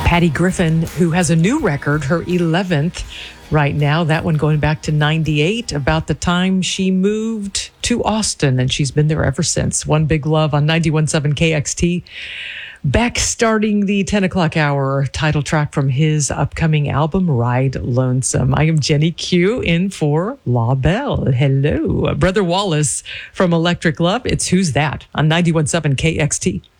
Patty Griffin, who has a new record, her 11th right now. That one going back to 98, about the time she moved to Austin, and she's been there ever since. One Big Love on 91.7 KXT. Beck starting the 10 o'clock hour, title track from his upcoming album, Ride Lonesome. I am Jenny Q in for La Belle. Hello. Brother Wallace from Electric Love. It's Who's That on 91.7 KXT.